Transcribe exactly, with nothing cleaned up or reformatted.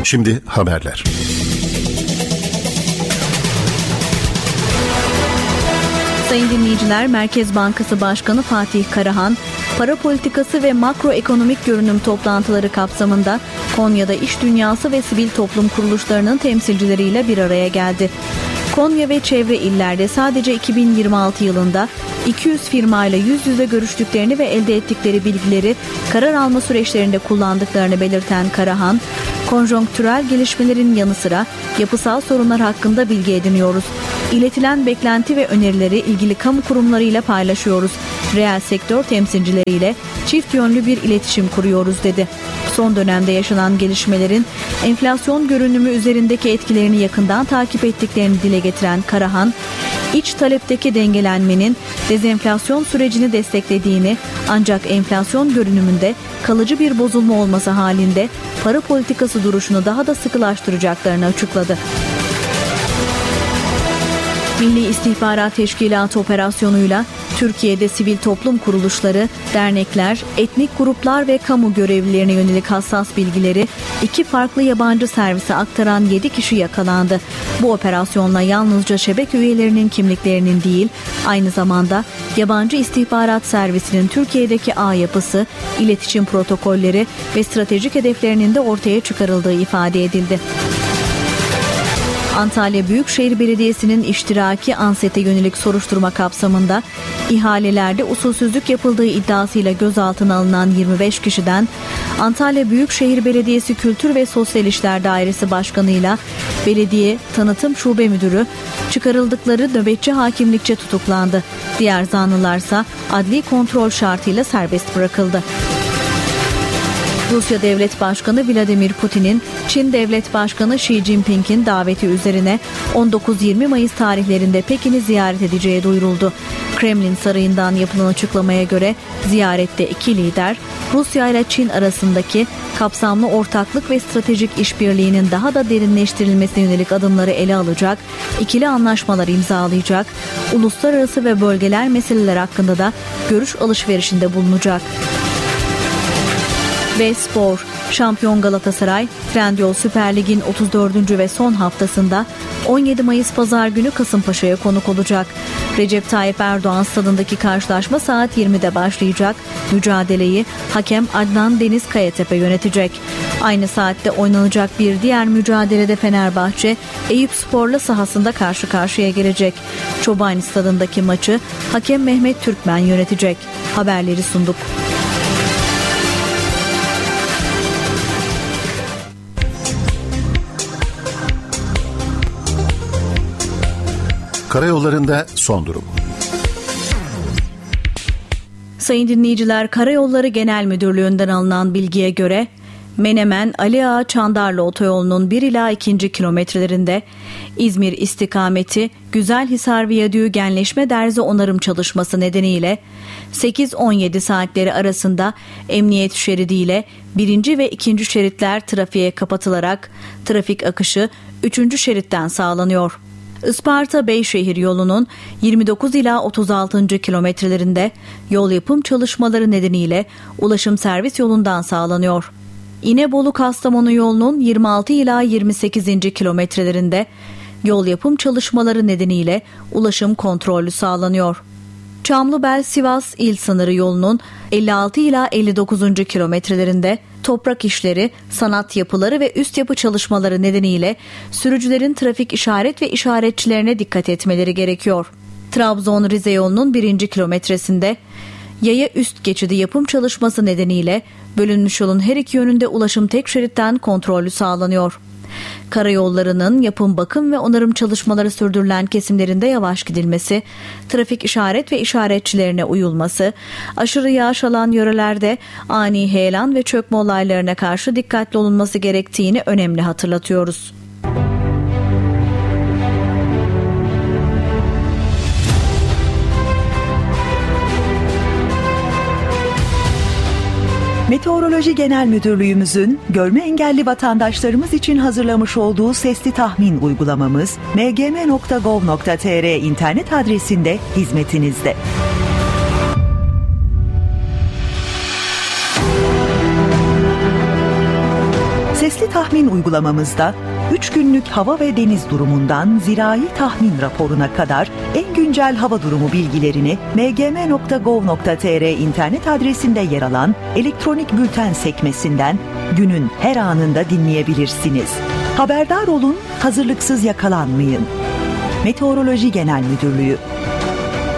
Şimdi haberler. Sayın dinleyiciler, Merkez Bankası Başkanı Fatih Karahan, para politikası ve makroekonomik görünüm toplantıları kapsamında Konya'da iş dünyası ve sivil toplum kuruluşlarının temsilcileriyle bir araya geldi. Konya ve çevre illerde sadece iki bin yirmi altı yılında iki yüz firmayla yüz yüze görüştüklerini ve elde ettikleri bilgileri karar alma süreçlerinde kullandıklarını belirten Karahan, konjonktürel gelişmelerin yanı sıra yapısal sorunlar hakkında bilgi ediniyoruz. İletilen beklenti ve önerileri ilgili kamu kurumlarıyla paylaşıyoruz. Reel sektör temsilcileriyle çift yönlü bir iletişim kuruyoruz dedi. Son dönemde yaşanan gelişmelerin enflasyon görünümü üzerindeki etkilerini yakından takip ettiklerini dile getiren Karahan, iç talepteki dengelenmenin dezenflasyon sürecini desteklediğini, ancak enflasyon görünümünde kalıcı bir bozulma olması halinde para politikası duruşunu daha da sıkılaştıracaklarını açıkladı. Milli İstihbarat Teşkilatı operasyonuyla Türkiye'de sivil toplum kuruluşları, dernekler, etnik gruplar ve kamu görevlilerine yönelik hassas bilgileri iki farklı yabancı servise aktaran yedi kişi yakalandı. Bu operasyonla yalnızca şebeke üyelerinin kimliklerinin değil, aynı zamanda yabancı istihbarat servisinin Türkiye'deki ağ yapısı, iletişim protokolleri ve stratejik hedeflerinin de ortaya çıkarıldığı ifade edildi. Antalya Büyükşehir Belediyesi'nin iştiraki ANSET'e yönelik soruşturma kapsamında ihalelerde usulsüzlük yapıldığı iddiasıyla gözaltına alınan yirmi beş kişiden Antalya Büyükşehir Belediyesi Kültür ve Sosyal İşler Dairesi Başkanı'yla Belediye Tanıtım Şube Müdürü çıkarıldıkları nöbetçi hakimlikçe tutuklandı. Diğer zanlılarsa adli kontrol şartıyla serbest bırakıldı. Rusya Devlet Başkanı Vladimir Putin'in Çin Devlet Başkanı Xi Jinping'in daveti üzerine on dokuz yirmi Mayıs tarihlerinde Pekin'i ziyaret edeceği duyuruldu. Kremlin Sarayı'ndan yapılan açıklamaya göre ziyarette iki lider Rusya ile Çin arasındaki kapsamlı ortaklık ve stratejik işbirliğinin daha da derinleştirilmesine yönelik adımları ele alacak, ikili anlaşmalar imzalayacak, uluslararası ve bölgeler meseleler hakkında da görüş alışverişinde bulunacak. Ve spor. Şampiyon Galatasaray, Trendyol Süper Lig'in otuz dördüncü ve son haftasında on yedi Mayıs Pazar günü Kasımpaşa'ya konuk olacak. Recep Tayyip Erdoğan stadındaki karşılaşma saat yirmide başlayacak. Mücadeleyi hakem Adnan Deniz Kayatepe yönetecek. Aynı saatte oynanacak bir diğer mücadelede Fenerbahçe, Eyüpspor'la sahasında karşı karşıya gelecek. Çobani stadındaki maçı hakem Mehmet Türkmen yönetecek. Haberleri sunduk. Karayollarında son durum. Sayın dinleyiciler, Karayolları Genel Müdürlüğü'nden alınan bilgiye göre Menemen Ali Ağa Çandarlı Otoyolu'nun bir ila ikinci kilometrelerinde İzmir istikameti Güzelhisar Viyadüğü genleşme derzi onarım çalışması nedeniyle sekiz on yedi saatleri arasında emniyet şeridiyle birinci ve ikinci şeritler trafiğe kapatılarak trafik akışı üçüncü şeritten sağlanıyor. Isparta-Beyşehir yolunun yirmi dokuz ila otuz altıncı kilometrelerinde yol yapım çalışmaları nedeniyle ulaşım servis yolundan sağlanıyor. İnebolu-Kastamonu yolunun yirmi altı ila yirmi sekizinci kilometrelerinde yol yapım çalışmaları nedeniyle ulaşım kontrollü sağlanıyor. Çamlıbel-Sivas il sınırı yolunun elli altı ila elli dokuzuncu kilometrelerinde toprak işleri, sanat yapıları ve üst yapı çalışmaları nedeniyle sürücülerin trafik işaret ve işaretçilerine dikkat etmeleri gerekiyor. Trabzon-Rize yolunun birinci kilometresinde yaya üst geçidi yapım çalışması nedeniyle bölünmüş yolun her iki yönünde ulaşım tek şeritten kontrollü sağlanıyor. Karayollarının yapım, bakım ve onarım çalışmaları sürdürülen kesimlerinde yavaş gidilmesi, trafik işaret ve işaretçilerine uyulması, aşırı yağış alan yörelerde ani heyelan ve çökme olaylarına karşı dikkatli olunması gerektiğini önemli hatırlatıyoruz. Meteoroloji Genel Müdürlüğümüzün görme engelli vatandaşlarımız için hazırlamış olduğu sesli tahmin uygulamamız m g m nokta gov nokta t r internet adresinde hizmetinizde. Sesli Tahmin uygulamamızda üç günlük hava ve deniz durumundan zirai tahmin raporuna kadar en güncel hava durumu bilgilerini m g m nokta gov nokta t r internet adresinde yer alan elektronik bülten sekmesinden günün her anında dinleyebilirsiniz. Haberdar olun, hazırlıksız yakalanmayın. Meteoroloji Genel Müdürlüğü.